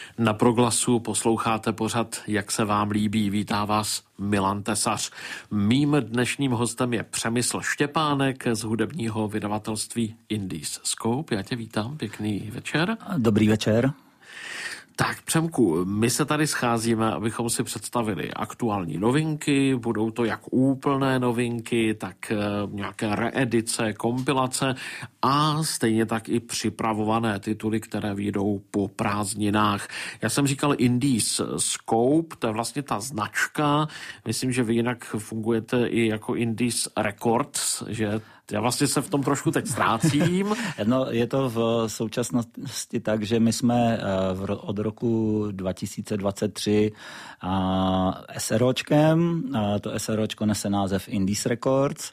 Na Proglasu posloucháte pořad Jak se vám líbí. Vítá vás Milan Tesař. Mým dnešním hostem je Přemysl Štěpánek z hudebního vydavatelství Indies Scope. Já tě vítám, pěkný večer. Dobrý večer. Tak Přemku, my se tady scházíme, abychom si představili aktuální novinky, budou to jak úplné novinky, tak nějaké reedice, kompilace a stejně tak i připravované tituly, které vyjdou po prázdninách. Já jsem říkal Indies Scope, to je vlastně ta značka, myslím, že vy jinak fungujete i jako Indies Records, že já vlastně se v tom trošku teď ztrácím. No, je to v současnosti tak, že my jsme od roku 2023 SROčkem, to SROčko nese název Indies Records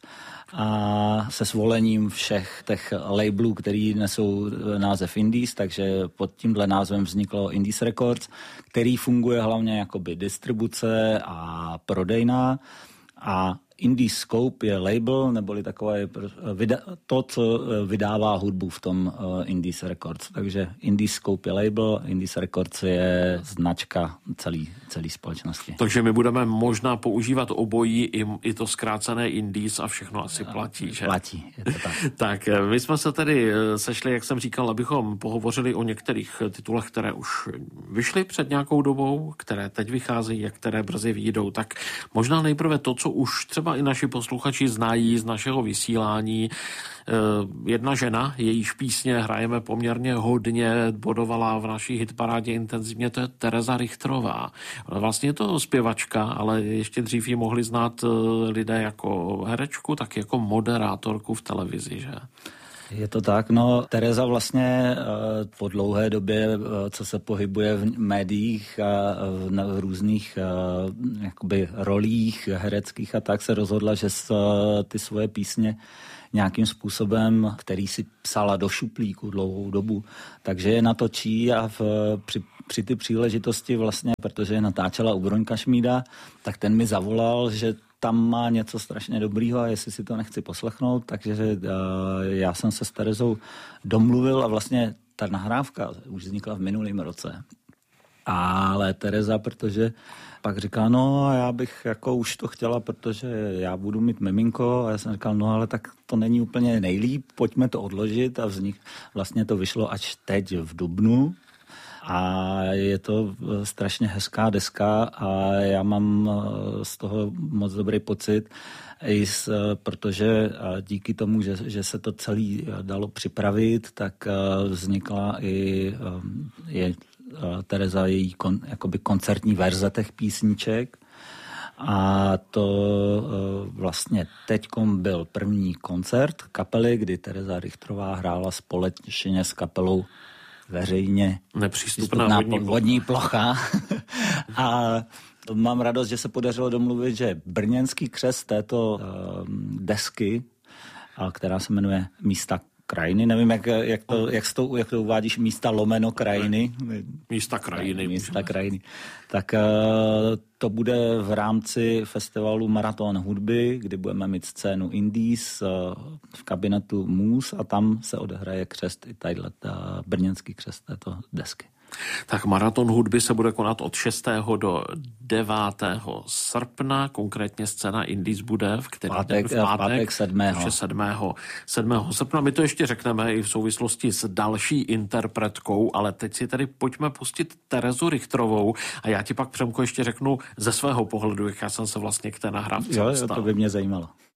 a se svolením všech těch labelů, který nesou název Indies, takže pod tímhle názvem vzniklo Indies Records, který funguje hlavně jakoby distribuce a prodejna a Indies Scope je label, neboli takové to, co vydává hudbu v tom Indies Records. Takže Indies Scope je label, Indies Records je značka celé společnosti. Takže my budeme možná používat obojí, i to zkrácené Indies a všechno asi platí, že? Platí, je to tak. Tak, my jsme se tedy sešli, jak jsem říkal, abychom pohovořili o některých titulech, které už vyšly před nějakou dobou, které teď vycházejí a které brzy vyjdou. Tak možná nejprve to, co už třeba i naši posluchači znají z našeho vysílání. Jedna žena, jejíž písně hrajeme poměrně hodně, bodovala v naší hitparádě intenzivně, to je Tereza Richtrová. Vlastně je to zpěvačka, ale ještě dřív ji mohli znát lidé jako herečku, tak jako moderátorku v televizi, že? Je to tak, no Tereza vlastně po dlouhé době, co se pohybuje v médiích a v různých jakoby rolích hereckých a tak, se rozhodla, že ty svoje písně nějakým způsobem, který si psala do šuplíku dlouhou dobu, takže je natočí a při ty příležitosti vlastně, protože je natáčela u Broňka Šmída, tak ten mi zavolal, že tam má něco strašně dobrýho a jestli si to nechci poslechnout, takže já jsem se s Terezou domluvil a vlastně ta nahrávka už vznikla v minulém roce. Ale Tereza, protože pak říká, no já bych jako už to chtěla, protože já budu mít miminko a já jsem říkal, no ale tak to není úplně nejlíp, pojďme to odložit a vlastně to vyšlo až teď v dubnu. A je to strašně hezká deska a já mám z toho moc dobrý pocit, protože díky tomu, že se to celé dalo připravit, tak vznikla i Tereza její jakoby koncertní verze těch písniček. A to vlastně teďkom byl první koncert kapely, kdy Tereza Richtrová hrála společně s kapelou veřejně nepřístupná vodní plocha. A mám radost, že se podařilo domluvit, že brněnský křest této desky, která se jmenuje Místa krajiny, nevím, jak to uvádíš, místa lomeno krajiny. Místa krajiny. Tak to bude v rámci festivalu Maraton hudby, kdy budeme mít scénu Indies v kabinetu Mus a tam se odehraje křest i tadyhle brněnský křest této desky. Tak Maraton hudby se bude konat od 6. do 9. srpna, konkrétně scéna Indies bude v pátek 7. srpna. My to ještě řekneme i v souvislosti s další interpretkou, ale teď si tady pojďme pustit Terezu Richtrovou a já ti pak, Přemko, ještě řeknu ze svého pohledu, jak já jsem se vlastně k té nahrávce dostal. Jo, to by mě zajímalo.